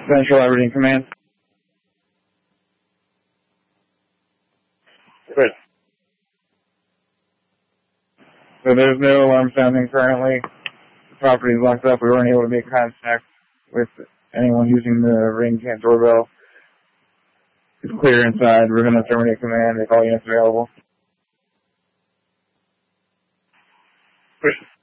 Central Aberdeen Command. Good. So there's no alarm sounding currently. The property is locked up. We weren't able to make contact with anyone using the ring camp doorbell. It's clear inside. We're going to terminate command if all units are available. Good.